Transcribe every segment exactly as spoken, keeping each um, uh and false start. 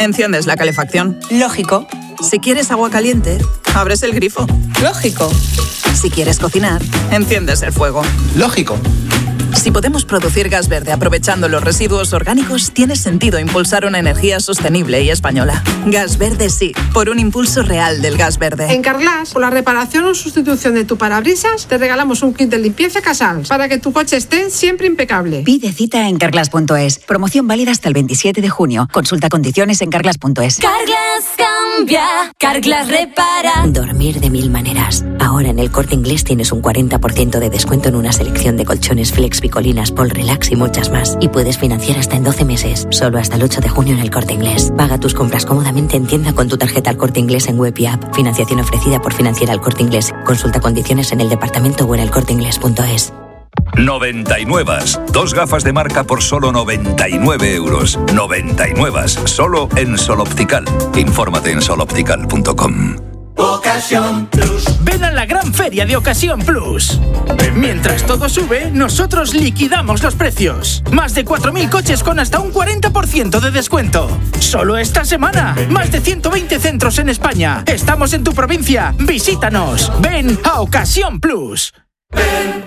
enciendes la calefacción. Lógico. Si quieres agua caliente, abres el grifo. Lógico. Si quieres cocinar, enciendes el fuego. Lógico. Si podemos producir gas verde aprovechando los residuos orgánicos, tiene sentido impulsar una energía sostenible y española. Gas verde sí, por un impulso real del gas verde. En Carglass, por la reparación o sustitución de tu parabrisas, te regalamos un kit de limpieza Casals para que tu coche esté siempre impecable. Pide cita en carglass punto es. Promoción válida hasta el veintisiete de junio. Consulta condiciones en carglass punto es. Carglass cambia, Carglass repara. Dormir de mil maneras. Ahora en el Corte Inglés tienes un cuarenta por ciento de descuento en una selección de colchones Flex, Picolinas, Pol Relax y muchas más. Y puedes financiar hasta en doce meses. Solo hasta el ocho de junio en el Corte Inglés. Paga tus compras cómodamente en tienda con tu tarjeta al Corte Inglés en web y app. Financiación ofrecida por Financiera al Corte Inglés. Consulta condiciones en el departamento o en el corte inglés punto es. noventa y nueve. Dos gafas de marca por solo noventa y nueve euros. noventa y nueve. Solo en Sol Optical. Infórmate en sol optical punto com. Ocasión Plus. Ven a la gran feria de Ocasión Plus. Mientras todo sube, nosotros liquidamos los precios. Más de cuatro mil coches con hasta un cuarenta por ciento de descuento. Solo esta semana. Más de ciento veinte centros en España. Estamos en tu provincia. Visítanos. Ven a Ocasión Plus. Ven.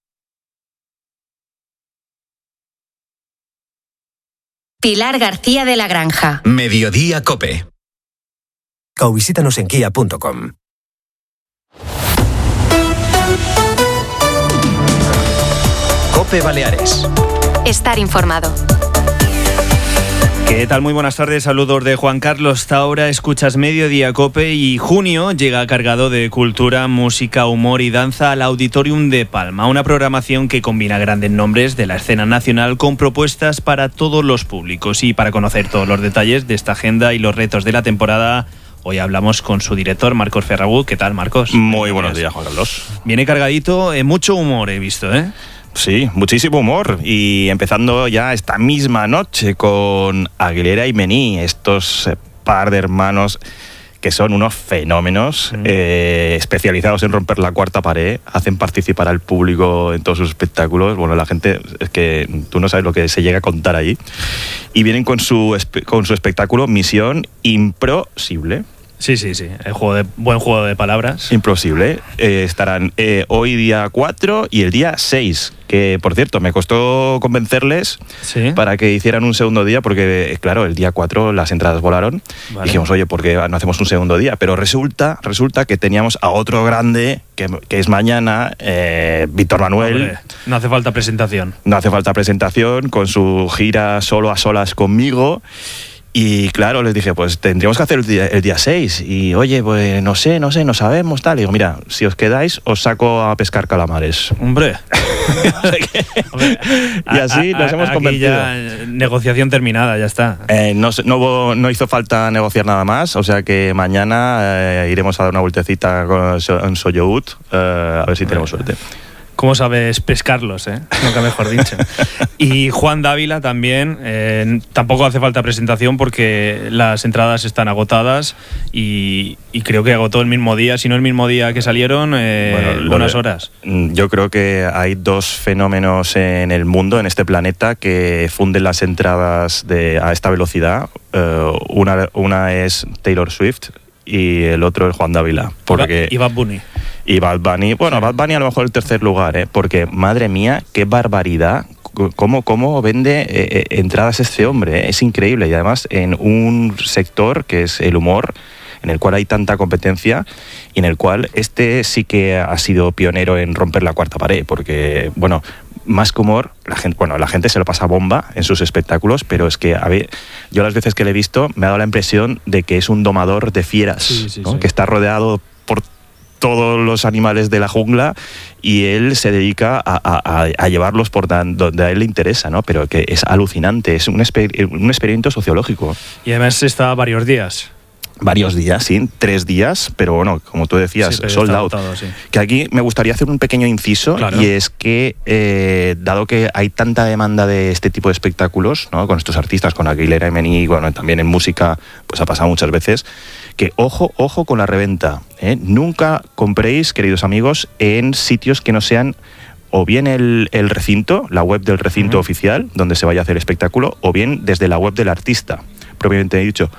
Pilar García de la Granja. Mediodía Cope. O visítanos en kia punto com. Cope Baleares. Estar informado. ¿Qué tal? Muy buenas tardes, saludos de Juan Carlos Taura, escuchas Mediodía Cope y junio llega cargado de cultura, música, humor y danza al Auditorium de Palma, una programación que combina grandes nombres de la escena nacional con propuestas para todos los públicos. Y para conocer todos los detalles de esta agenda y los retos de la temporada, hoy hablamos con su director, Marcos Ferragut. ¿Qué tal, Marcos? Muy buenos días, Juan Carlos. Viene cargadito, eh, mucho humor he visto, ¿eh? Sí, muchísimo humor. Y empezando ya esta misma noche con Aguilera y Mení, estos eh, par de hermanos que son unos fenómenos, mm. eh, especializados en romper la cuarta pared, hacen participar al público en todos sus espectáculos. Bueno, la gente, es que tú no sabes lo que se llega a contar allí. Y vienen con su, con su espectáculo Misión Imposible. Sí, sí, sí. El juego de, buen juego de palabras. Imposible. Eh, estarán eh, hoy día cuatro y el día seis. Que, por cierto, me costó convencerles ¿Sí? para que hicieran un segundo día, porque, claro, el día cuatro las entradas volaron. Vale. Dijimos, oye, ¿por qué no hacemos un segundo día? Pero resulta, resulta que teníamos a otro grande, que, que es mañana, eh, Víctor Manuel. Hombre, no hace falta presentación. No hace falta presentación, con su gira Solo a Solas conmigo. Y claro, les dije, pues tendríamos que hacer el día, el día seis. Y oye, pues no sé, no sé, no sabemos, tal. Y digo, mira, si os quedáis, os saco a pescar calamares. Hombre. Hombre. Y así nos hemos aquí convertido. Ya, negociación terminada, ya está. Eh, no, no, no hizo falta negociar nada más, o sea que mañana eh, iremos a dar una vueltecita con, en Soyout, eh, a ver si tenemos suerte. ¿Cómo sabes pescarlos, eh? Nunca mejor dicho. Y Juan Dávila también, eh, tampoco hace falta presentación porque las entradas están agotadas y, y creo que agotó el mismo día, si no el mismo día que salieron, eh, bueno, buenas horas. Yo creo que hay dos fenómenos en el mundo, en este planeta, que funden las entradas de, a esta velocidad. Uh, una, una es Taylor Swift y el otro es Juan Dávila. Porque y Bad Bunny. Y Bad Bunny, bueno, sí. Bad Bunny a lo mejor el tercer lugar, ¿eh? Porque, madre mía, qué barbaridad, cómo, cómo vende eh, entradas este hombre, ¿eh? Es increíble. Y además en un sector que es el humor, en el cual hay tanta competencia y en el cual este sí que ha sido pionero en romper la cuarta pared, porque, bueno, más que humor, la gente, bueno, la gente se lo pasa bomba en sus espectáculos, pero es que a ver, yo las veces que le he visto me ha dado la impresión de que es un domador de fieras, sí, sí, ¿no? Sí. Que está rodeado por todos los animales de la jungla y él se dedica a, a, a llevarlos por donde a él le interesa, ¿no? Pero que es alucinante, es un, exper- un experimento sociológico. Y además está varios días. Varios días, sí, tres días, pero bueno, como tú decías, sí, sold out. Agotado, sí. Que aquí me gustaría hacer un pequeño inciso, claro. Y es que, eh, dado que hay tanta demanda de este tipo de espectáculos, ¿no? Con estos artistas, con Aguilera y Mení, bueno, también en música, pues ha pasado muchas veces, que ojo, ojo con la reventa, ¿eh? Nunca compréis, queridos amigos, en sitios que no sean o bien el, el recinto, la web del recinto uh-huh. oficial, donde se vaya a hacer el espectáculo, o bien desde la web del artista, propiamente dicho,